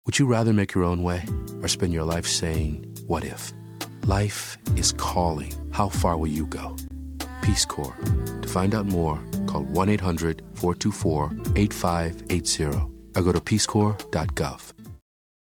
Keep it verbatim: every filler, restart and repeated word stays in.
Would you rather make your own way or spend your life saying, what if? Life is calling. How far will you go? Peace Corps. To find out more, call one eight hundred four two four eight five eight zero or go to peace corps dot gov.